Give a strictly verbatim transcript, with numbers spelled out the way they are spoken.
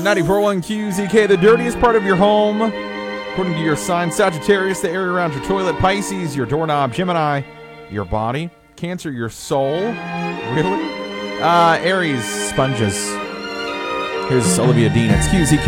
ninety-four point one Q Z K, the dirtiest part of your home. According to your sign, Sagittarius, the area around your toilet. Pisces, your doorknob. Gemini, your body. Cancer, your soul. Really? Uh, Aries, sponges. Here's Olivia Dean. It's Q Z K.